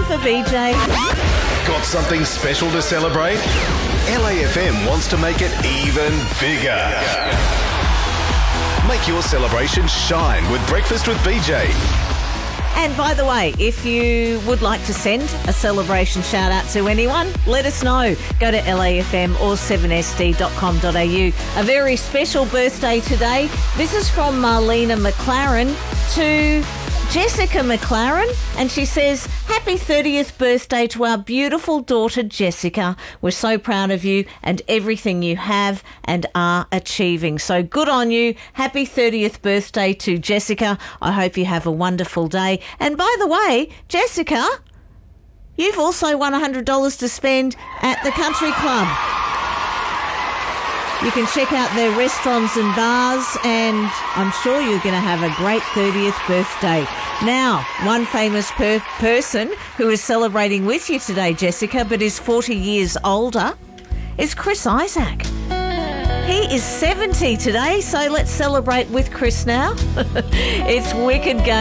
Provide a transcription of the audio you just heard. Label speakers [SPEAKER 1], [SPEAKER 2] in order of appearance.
[SPEAKER 1] for BJ.
[SPEAKER 2] Got something special to celebrate? LAFM wants to make it even bigger. Make your celebration shine with Breakfast with BJ.
[SPEAKER 1] And by the way, if you would like to send a celebration shout out to anyone, let us know. Go to LAFM or 7sd.com.au. A very special birthday today. This is from Marlena McLaren to Jessica McLaren, and she says, happy 30th birthday to our beautiful daughter Jessica. We're so proud of you and everything you have and are achieving. So good on you. Happy 30th birthday to Jessica. I hope you have a wonderful day. And by the way, Jessica, you've also won $100 to spend at the Country Club. You can check out their restaurants and bars, and I'm sure you're going to have a great 30th birthday. Now, one famous person who is celebrating with you today, Jessica, but is 40 years older, is Chris Isaak. He is 70 today, so let's celebrate with Chris now. It's Wicked Game.